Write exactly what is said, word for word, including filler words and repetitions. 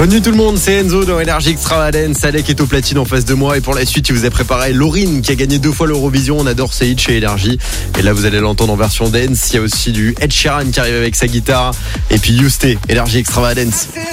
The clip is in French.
Bonne nuit tout le monde, c'est Enzo dans Energy Extravagance. Alec est au platine en face de moi et pour la suite, il vous a préparé Lauryn qui a gagné deux fois l'Eurovision. On adore ses hits chez Energy. Et là, vous allez l'entendre en version dance. Il y a aussi du Ed Sheeran qui arrive avec sa guitare. Et puis Yousté, Energy Extravagance.